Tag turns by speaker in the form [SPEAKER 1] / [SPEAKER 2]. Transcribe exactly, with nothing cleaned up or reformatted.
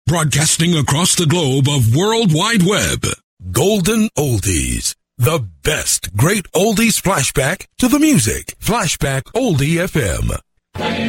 [SPEAKER 1] broadcasting across the globe of World Wide Web. Golden Oldies. The best great oldies flashback to the music. Flashback Oldie F M.